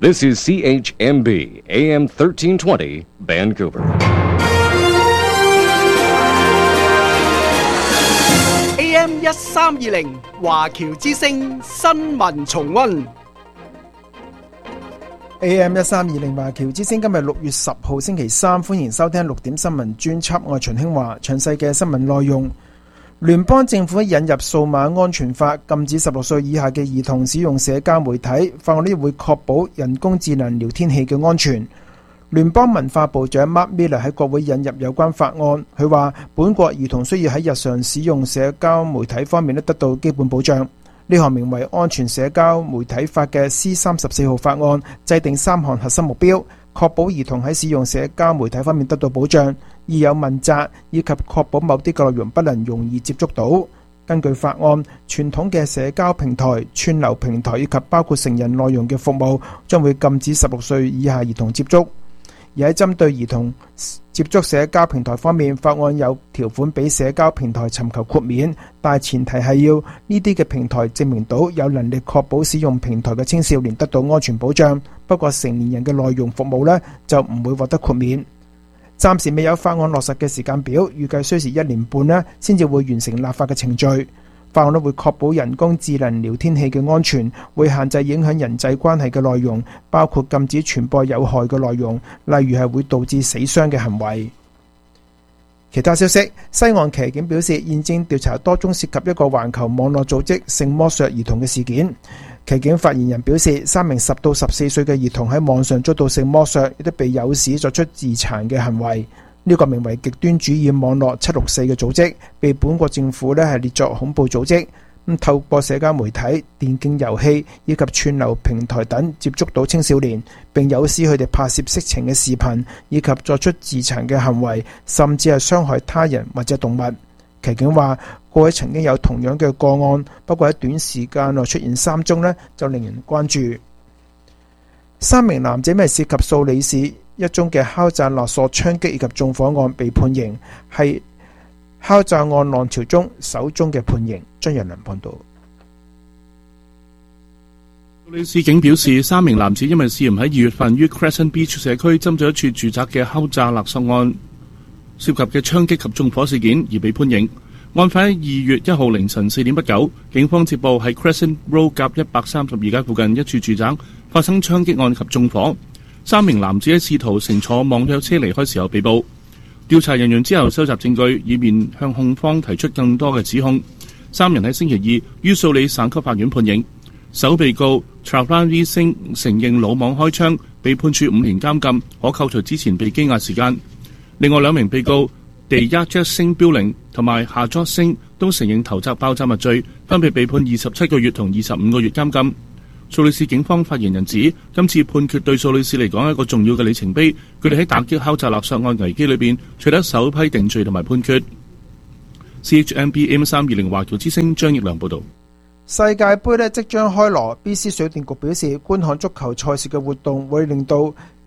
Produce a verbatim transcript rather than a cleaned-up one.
This is C H M B, A M thirteen twenty, Vancouver. A M 一三二零華僑之聲新聞重溫。 A M 一三二零華僑之聲今日六月十號星期三，歡迎收聽六點新聞專輯，我係秦興華。詳細嘅新聞內容：聯邦政府引入數碼安全法，禁止十六歲以下嘅兒童使用社交媒體。法案呢會確保人工智能聊天器嘅安全。聯邦文化部長 Mark Miller 喺國會引入有關法案，佢話本國兒童需要喺日常使用社交媒體方面得到基本保障。呢項名為《安全社交媒體法》嘅 C 三十四號法案，制定三項核心目標，確保兒童喺使用社交媒體方面得到保障，而有問責，以及確保某啲嘅內容不能容易接觸到。根據法案，傳統嘅社交平台、串流平台以及包括成人內容嘅服務，將會禁止十六歲以下兒童接觸。而喺針對兒童接觸社交平台方面，法案有條款俾社交平台尋求豁免，但係前提係要呢啲嘅平台證明到有能力確保使用平台嘅青少年得到安全保障。不過成年人嘅內容服務呢，就唔會獲得豁免。暫時未有法案落實嘅時間表，預計需時一年半呢先至會完成立法嘅程序。法案都會確保人工智能聊天器嘅安全，會限制影響人際關係嘅內容，包括禁止傳播有害嘅內容，例如係會導致死傷嘅行為。其他消息，西岸騎警表示現正調查多宗涉及一個環球網絡組織性剝削兒童嘅事件。騎警發言人表示，三名十到十四歲嘅兒童喺網上遭到性剝削，亦都被誘使作出自殘嘅行為。呢個名為極端主義網絡七六四嘅組織，被本國政府呢係列作恐怖組織。咁透過社交媒體、電競遊戲以及串流平台等接觸到青少年，並誘使佢哋拍攝色情嘅視頻，以及作出自殘嘅行為，甚至係傷害他人或者動物。騎警話，過去曾經有同樣嘅個案，不過喺短時間內出現三宗呢，就令人關注。三名男子因為涉及蘇黎世一宗嘅敲詐勒索、槍擊以及縱火案被判刑，係敲詐案浪潮中首宗嘅判刑。張仁良報道。 蘇黎世警表示，三名男子因為涉嫌喺二月份於 Crescent Beach 社區針對一處住宅嘅敲詐勒索案涉及嘅槍擊及縱火事件而被判刑。案發喺二月一號凌晨四點不久，警方接報喺 Crescent Road 甲一百三十二街附近一處住宅發生槍擊案及縱火。三名男子喺試圖乘坐網約車離開時候被捕。調查人員之後收集證據，以便向控方提出更多嘅指控。三人喺星期二於素里省級法院判刑。首被告 Travani Singh 承認魯莽開槍，被判處五年監禁，可扣除之前被羈押時間。另外兩名被告 Dayajit Singh Buling 同埋 Harjot Singh 都承認投擲爆炸物罪，分別被判二十七個月同二十五個月監禁。蘇黎世警方發言人指，今次判決對蘇黎世嚟講係一個重要嘅里程碑，佢哋喺打擊敲詐勒索案危機裏邊取得首批定罪同埋判決。C H M B M 三二零華僑之聲張奕良報道。 世界盃呢即將開鑼 ，B C 水電局表示，觀看足球賽事嘅活動會令到